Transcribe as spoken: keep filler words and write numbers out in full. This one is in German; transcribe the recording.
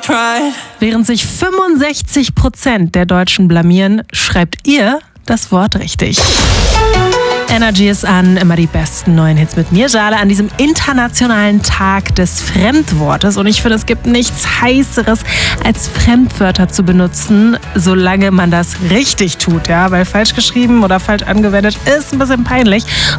Während sich fünfundsechzig Prozent der Deutschen blamieren, schreibt ihr das Wort richtig. Energy ist an, immer die besten neuen Hits mit mir, Jale, an diesem internationalen Tag des Fremdwortes. Und ich finde, es gibt nichts Heißeres, als Fremdwörter zu benutzen, solange man das richtig tut. Ja, weil falsch geschrieben oder falsch angewendet ist ein bisschen peinlich.